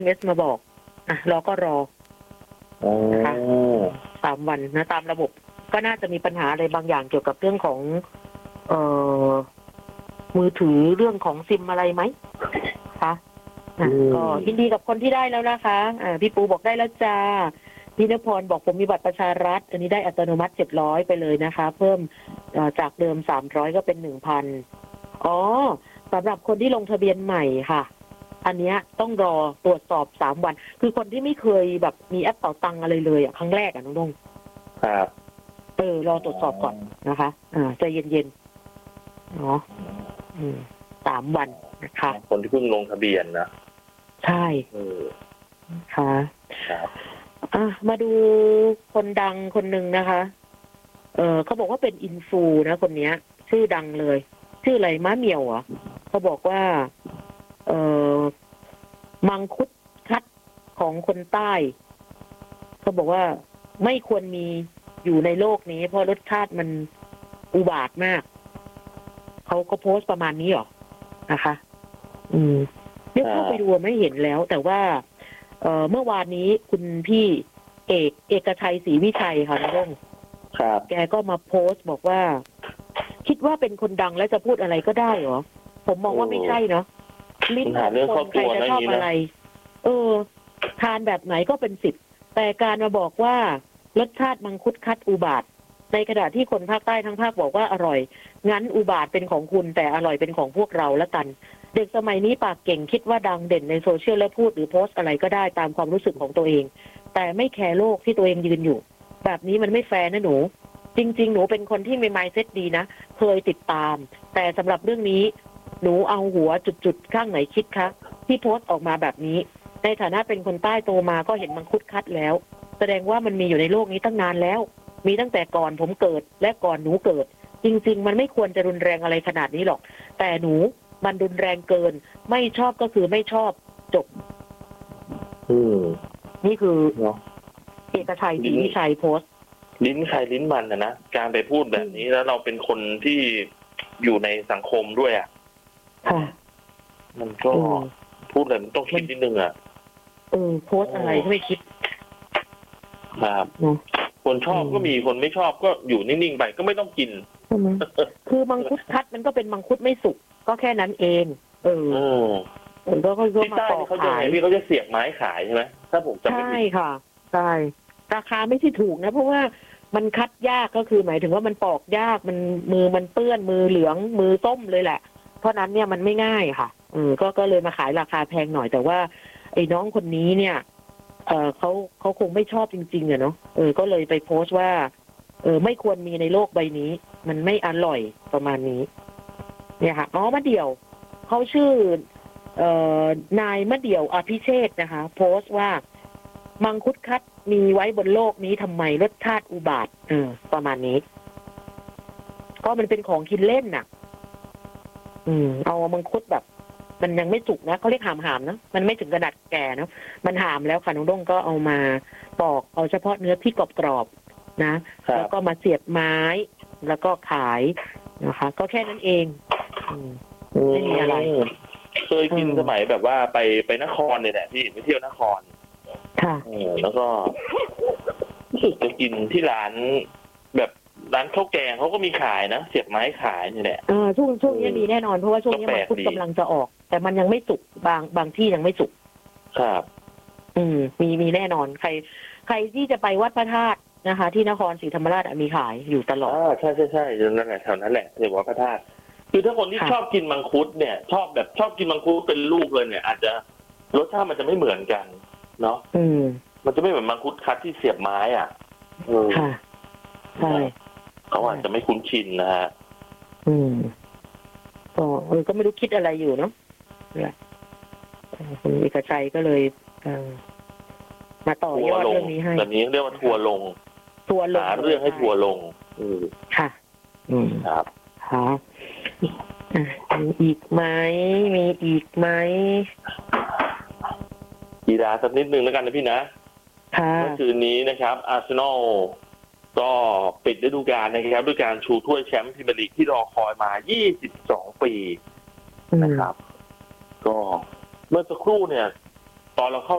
SMS มาบอกรอก็รอนะคะ3 วันนะตามระบบก็น่าจะมีปัญหาอะไรบางอย่างเกี่ยวกับเรื่องของมือถือเรื่องของซิมอะไรไหมคะก็ยินดีกับคนที่ได้แล้วนะคะพี่ปูบอกได้แล้วจ้าพี่นพรบอกผมมีบัตรประชารัฐอันนี้ได้อัตโนมัติ700ไปเลยนะคะเพิ่มจากเดิม300ก็เป็น 1,000 อ๋อสำหรับคนที่ลงทะเบียนใหม่ค่ะอันนี้ต้องรอตรวจสอบ3 วันคือคนที่ไม่เคยแบบมีแอปเป๋าตังอะไรเลยครั้งแรกน้องดงครับรอตรวจสอบก่อนนะคะใจเย็นๆเนาะ3 วันนะคะคนที่เพิ่งลงทะเบียนนะใช่ค่ะครับมาดูคนดังคนหนึ่งนะคะเขาบอกว่าเป็นอินฟูนะคนนี้ชื่อดังเลยชื่ออะไรม้าเหมียวเขาบอกว่ามังคุดคัดของคนใต้เขาบอกว่าไม่ควรมีอยู่ในโลกนี้เพราะรสชาติมันอุบาทมากเขาก็โพสต์ประมาณนี้หรอนะคะเดี๋ยวเข้าไปดูไม่เห็นแล้วแต่ว่าเมื่อวานนี้คุณพี่เอกชัยศรีวิชัยค่ะน้องครับแกก็มาโพสต์บอกว่าคิดว่าเป็นคนดังแล้วจะพูดอะไรก็ได้เหรอผมมองว่าไม่ใช่เนาะลิ้นคนใครจะชอบอะไรทานแบบไหนก็เป็นสิทธิ์แต่การมาบอกว่ารสชาติมังคุดคัดอุบาทในขณะที่คนภาคใต้ทั้งภาคบอกว่าอร่อยงั้นอุบาทเป็นของคุณแต่อร่อยเป็นของพวกเราละกันเด็กสมัยนี้ปากเก่งคิดว่าดังเด่นในโซเชียลแล้วพูดหรือโพสต์อะไรก็ได้ตามความรู้สึกของตัวเองแต่ไม่แคร์โลกที่ตัวเองยืนอยู่แบบนี้มันไม่แฟร์นะหนูจริงๆหนูเป็นคนที่มี mindset ดีนะเคยติดตามแต่สำหรับเรื่องนี้หนูเอาหัวจุดๆข้างไหนคิดคะที่โพสต์ออกมาแบบนี้ในฐานะเป็นคนใต้โตมาก็เห็นมังคุดคัดแล้วแสดงว่ามันมีอยู่ในโลกนี้ตั้งนานแล้วมีตั้งแต่ก่อนผมเกิดและก่อนหนูเกิดจริงๆมันไม่ควรจะรุนแรงอะไรขนาดนี้หรอกแต่หนูมันรุนแรงเกินไม่ชอบก็คือไม่ชอบจบนี่คือเอกชัยศรีวิชัยโพสต์ลิ้นใครลิ้นมันนะการไปพูดแบบนี้แล้วเราเป็นคนที่อยู่ในสังคมด้วยมันก็พูดอะไรมันต้องคิดนิดนึงโพสต์อะไรก็ไม่คิดครับคนชอบก็มีคนไม่ชอบก็อยู่นิ่งๆไปก็ไม่ต้องกินคือมังคุดคัดมันก็เป็นมังคุดไม่สุกก็แค่นั้นเองก็ที่ใต้เขาจะพี่เขาจะเสียบไม้ขายใช่ไหมถ้าผมจำไม่ผิดใช่ค่ะใช่ราคาไม่ใช่ถูกนะเพราะว่ามันคัดยากก็คือหมายถึงว่ามันปอกยากมันมือมันเปื้อนมือเหลืองมือส้มเลยแหละเพราะนั้นเนี่ยมันไม่ง่ายค่ะก็เลยมาขายราคาแพงหน่อยแต่ว่าไอ้น้องคนนี้เนี่ยเขาคงไม่ชอบจริงๆเนาะก็เลยไปโพสต์ว่าไม่ควรมีในโลกใบนี้มันไม่อร่อยประมาณนี้เนี่ยค่ะมะเดี่ยวเขาชื่อนายมะเดี่ยวอภิเชษนะคะโพสต์ว่ามังคุดคัดมีไว้บนโลกนี้ทำไมรสชาติอุบาทประมาณนี้ก็มันเป็นของกินเล่นน่ะเอามังคุดแบบมันยังไม่สุกนะเขาเรียกหามนะมันไม่ถึงขนาดแก่นะมันหามแล้วค่ะน้องด้งก็เอามาปอกเอาเฉพาะเนื้อที่กรอบๆนะแล้วก็มาเสียบไม้แล้วก็ขายนะคะก็แค่นั้นเองไม่มีอะไรเคยกินสมัยแบบว่าไปนครเนี่ยแหละพี่ไปเที่ยวนครค่ะแล้วก็รู้สึกจะกินที่ร้านแบบร้านข้าวแกงเขาก็มีขายนะเสียบไม้ขายนี่แหละช่วงนี้มีแน่นอนเพราะว่าช่วงนี้มังคุดกำลังจะออกแต่มันยังไม่สุกบางที่ยังไม่สุกครับมีแน่นอนใครที่จะไปวัดพระธาตุนะคะที่นครศรีธรรมราชมีขายอยู่ตลอดใช่นั่นแหละแถวนั้นแหละเรียกว่าพระธาตุคือถ้าคนที่ชอบกินมังคุดเนี่ยชอบกินมังคุดเป็นลูกเลยเนี่ยอาจจะรสชาติมันจะไม่เหมือนกันเนาะมันจะไม่เหมือนมังคุดคัดที่เสียบไม้ค่ะใช่เขาอาจจะไม่คุ้นชินนะฮะก็ไม่รู้คิดอะไรอยู่เนาะคุณเอกชัยก็เลยมาต่อยอดเรื่องนี้ให้แบบนี้เรียกว่าทัวลงหาเรื่องให้ทัวลงค่ะครับค่ะมีอีกไหมกีฬาสักนิดนึงแล้วกันนะพี่นะเมื่อคืนนี้นะครับอาร์เซนอลก็ปิดฤดูกาลนะครับด้วยการชูถ้วยแชมป์พรีเมียร์ลีกที่รอคอยมา22 ปีนะครับก็เมื่อสักครู่เนี่ยตอนเราเข้า